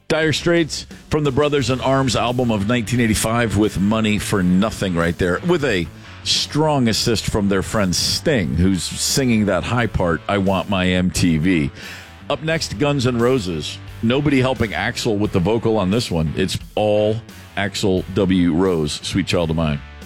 Dire Straits from the Brothers in Arms album of 1985 with Money for Nothing right there, with a strong assist from their friend Sting, who's singing that high part, I Want My MTV. Up next, Guns N' Roses. Nobody helping Axl with the vocal on this one. It's all Axl W. Rose, Sweet Child of Mine.